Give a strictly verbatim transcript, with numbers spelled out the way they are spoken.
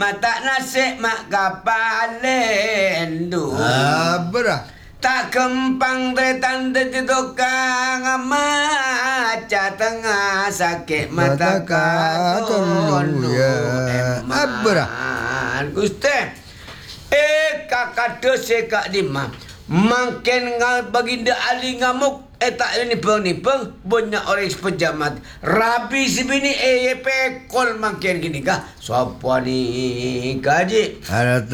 mata nasi mak kapalen du. Apa dah? Tak kempang tretan de tukang maca tengah sakit mata katun ya. Apa dah? Gusti. Eh kakak dosa kak Dima. Makin ngal baginda Ali ngamuk. Eh tak ini peng-nipeng. Banyak orang sepejamat. Rabi sebini eh pekol makin gini kah. Siapa ni kaji? Ada